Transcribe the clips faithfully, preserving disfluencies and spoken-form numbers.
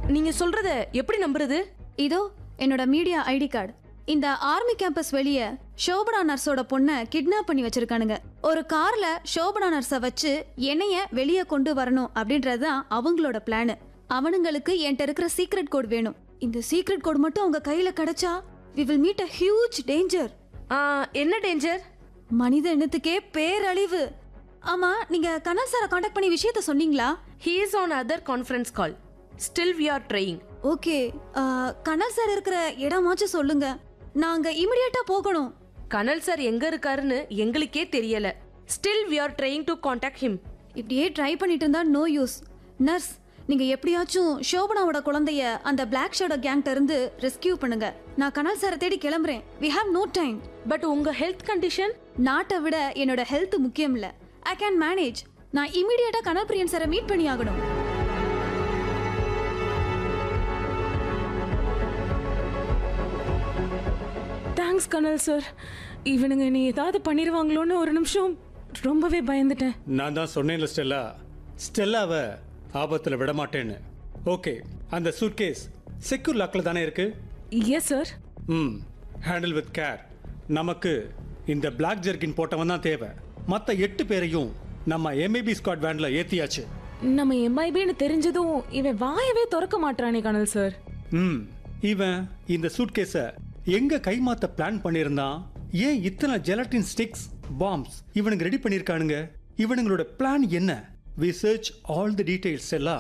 நீங்க சொல்றத எப்படி நம்புறது? இதோ என்னோட மீடியா ஐடி கார்டு. இந்த ஆர்மி கேம்பஸ் வெளியே ஷோபனா நர்ஸோட பொண்ணை கிட்னாப் பண்ணி வச்சிருக்கானுங்க. ஒரு கார்ல ஷோபனா நர்ஸை வச்சு என்னைய வெளியே கொண்டு வரணும் அப்படின்றதுதான் அவங்களோட பிளானு. அவனுங்களுக்கு என்கிட்ட இருக்கிற சீக்ரெட் கோட் வேணும். இந்த சீக்ரெட் கோட் மட்டும் அவங்க கையில கிடைச்சா we will meet a huge danger. என்ன டேஞ்சர்? மனித இனத்துக்கே பேரழிவு. ஆமா, நீங்க கனல் சாரை காண்டாக்ட் பண்ணி விஷயத்த சொன்னீங்களா? he is on other conference call. still we are trying. Okay, Kanal sir இருக்கிற இடமாச்சும் சொல்லுங்க. நாங்க இமிடியேட்டா போகணும். கனல் சார் எங்க இருக்காருன்னு எங்களுக்கே தெரியல. still we are trying to contact him. இப்படியே ட்ரை பண்ணிட்டு இருந்தா நோ யூஸ். நர்ஸ், நீங்க எப்படியாச்சும் ஷோபனாவோட குழந்தைய அந்த பிளாக் ஷேடோ கேங்ல இருந்து ரெஸ்கியூ பண்ணுங்க. நான் கனல் சாரை தேடி கிளம்புறேன். we have no time. But உங்க ஹெல்த் கண்டிஷன்? நாட்டை விட என்னோட ஹெல்த் முக்கியம் இல்ல. I can manage. நான் இமிடியேட்டா கனல் பிரியன் சாரை மீட் பண்ணி ஆகணும். தேங்க்ஸ் கனல் சார். இவனுங்க நீ ஏதாவது பண்ணிடுவாங்களோன்னு ஒரு நிமிஷம் ரொம்பவே பயந்துட்டேன். நான் தான் சொன்னேன்ல ஸ்டெல்லா, ஸ்டெல்லாவை ஆபத்தில் விட மாட்டேன்னு. ஓகே, அந்த சூட்கேஸ் செக்யூர் லாக்ல தானே இருக்கு? Yes sir. ம், ஹேண்டில் வித் கேர். நமக்கு இந்த பிளாக் ஜெர்கின் போட்டவன் தான் தேவை. மற்ற எட்டு பேரையும் நம்ம எம்ஐபி ஸ்குவாட் வேன்ல ஏத்தியாச்சு. நம்ம எம்ஐபின்னு தெரிஞ்சதும் இவன் வாயவே திறக்க மாட்டானே கனல் சார். ம், இவன் இந்த சூட்கேஸை எங்க கைமாத்த பிளான் பண்ணியிருந்தான்? ஏன் இத்தனை ஜெலட்டின் ஸ்டிக்ஸ் பாம்ஸ் இவனுங்க ரெடி பண்ணியிருக்கானுங்க? இவனுங்களோட பிளான் என்ன? we search all the details எல்லாம்.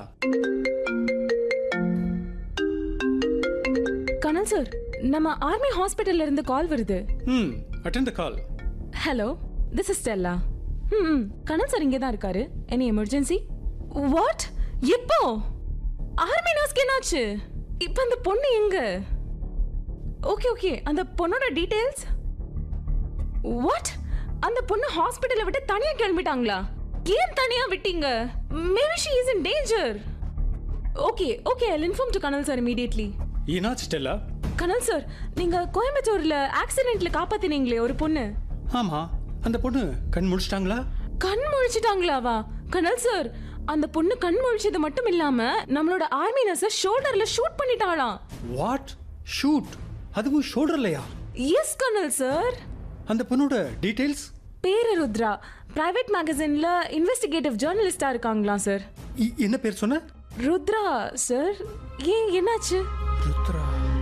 கனல் சார், நம்ம ஆர்மி ஹாஸ்பிட்டல்ல இருந்து கால் வருது. ம், attend the call. Hello, this is Stella. ம், கனல் சார் இங்கே தான் இருக்காரு. Any emergency? வாட்? இப்போ ஆர்மி நர்ஸ்க்கு என்னாச்சு? இப்போ அந்த பொண்ணு எங்க? ஓகே ஓகே, அந்த பொண்ணோட டீடைல்ஸ்? வாட்? அந்த பொண்ணு ஹாஸ்பிட்டலை விட்டு தனியா கிளம்பிட்டாங்களா? ஏன் தனியா விட்டீங்க? Maybe she is in danger. Okay okay, I will inform to Kanal sir immediately. என்னாச்சு ஸ்டெல்லா? கனல் சார், நீங்க கோயம்புத்தூர்ல ஆக்சிடென்ட்ல காப்பாத்தினீங்களே ஒரு பொண்ணு. ஆமா, அந்த பொண்ணு கண் முழிச்சிட்டாங்களா? கண் முழிச்சிட்டாங்களாவா? கனல் சார், அந்த பொண்ணு கண் முழிச்சது மட்டும் இல்லாம நம்மளோட ஆர்மி நர்ஸ ஷோல்டர்ல ஷூட் பண்ணிட்டாளாம். வாட்? ஷூட்? அதுவும் ஷோல்டர்லயா? எஸ் கனல் சார். அந்த பொண்ணோட டீடைல்ஸ்? பேரு ருத்ரா. பிரைவேட் மேகசின்ல இன்வெஸ்டிகேட்டிவ் ஜர்னலிஸ்டா இருக்காங்களா சார். என்ன பேர் சொன்ன? ருத்ரா சார். ஏன் என்னாச்சு? ருத்ரா.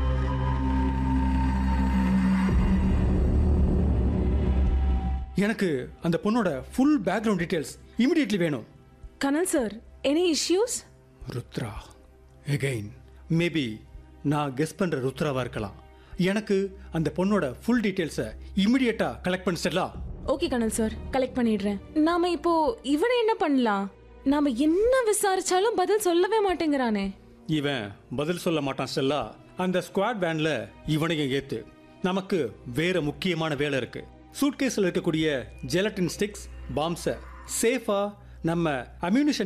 எனக்கு அந்த பொண்ணோட ஃபுல் பேக்ரவுண்ட் டீடைல்ஸ் இமிடியேட்லி வேணும். கனல் sir, any issues? Rudra again. Maybe நான் கெஸ் பண்ற ருத்ராவா இருக்கலாம். எனக்கு அந்த பொண்ணோட ஃபுல் டீடைல்ஸை இமிடியேட்டா கலெக்ட் பண்ணிடலாம். ஓகே கனல் சார், கலெக்ட் பண்ணிடுறேன். நாம இப்போ இவனை என்ன பண்ணலாம்? நாம என்ன விசாரிச்சாலும் பதில் சொல்லவே மாட்டேங்கிறானே. இவன் பதில் சொல்ல மாட்டான் ஸ்டெல்லா. அந்த ஸ்குவாட் வேன்ல இவனையும் ஏத்து. நமக்கு வேற முக்கியமான வேலை இருக்கு. சூட்கேஸ்ல இருக்கக்கூடிய ஜெலட்டின் ஸ்டிக்ஸ் பாம்ஸை சேஃபா நம்ம அம்யூனிஷன்